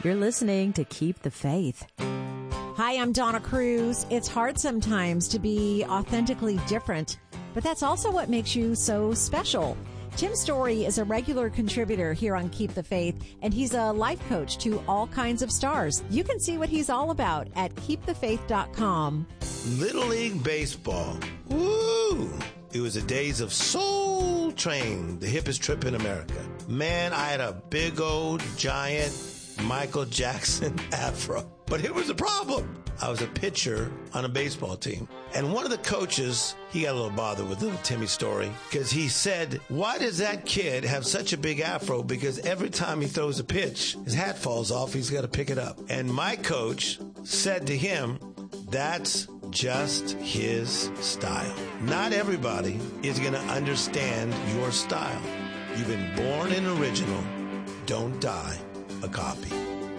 You're listening to Keep the Faith. Hi, I'm Donna Cruz. It's hard sometimes to be authentically different, but that's also what makes you so special. Tim Story is a regular contributor here on Keep the Faith, and he's a life coach to all kinds of stars. You can see what he's all about at keepthefaith.com. Little League Baseball. Woo! It was the days of Soul Train, the hippest trip in America. Man, I had a big old giant Michael Jackson afro. But here was the problem. I was a pitcher on a baseball team. And one of the coaches, he got a little bothered with little Timmy Story because he said, why does that kid have such a big afro? Because every time he throws a pitch, his hat falls off. He's got to pick it up. And my coach said to him, that's just his style. Not everybody is going to understand your style. You've been born an original. Don't die a copy.